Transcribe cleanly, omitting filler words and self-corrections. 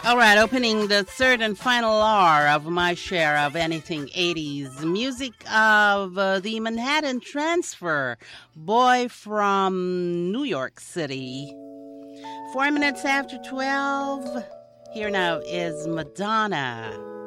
All right, opening the third and final hour of my share of anything 80s. Music of the Manhattan Transfer, Boy from New York City. 4 minutes after 12. Here now is Madonna.